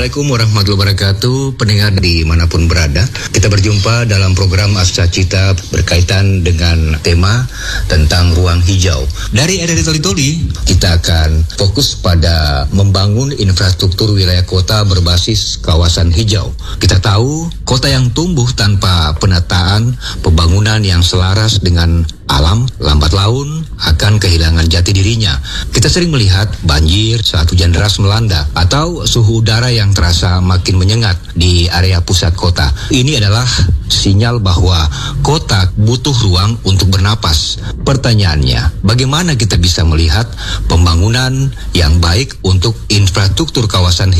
Assalamualaikum warahmatullahi wabarakatuh. Pendengar dimanapun berada, kita berjumpa dalam program Astra Cita berkaitan dengan tema tentang ruang hijau. Dari RRI Toli-Toli, kita akan fokus pada membangun infrastruktur wilayah kota berbasis kawasan hijau. Kita tahu kota yang tumbuh tanpa penataan pembangunan yang selaras dengan alam lambat laun akan kehilangan jati dirinya. Kita sering melihat banjir saat hujan deras melanda atau suhu udara yang terasa makin menyengat di area pusat kota. Ini adalah sinyal bahwa kota butuh ruang untuk bernapas. Pertanyaannya, bagaimana kita bisa melihat pembangunan yang baik untuk infrastruktur kawasan